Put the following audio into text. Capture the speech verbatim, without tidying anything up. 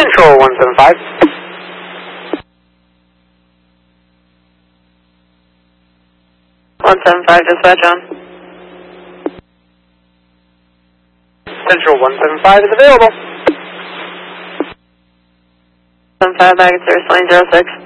Central one seven five. one seven five, dispatch on. Central one seven five is available. seven five, baggage service lane zero six.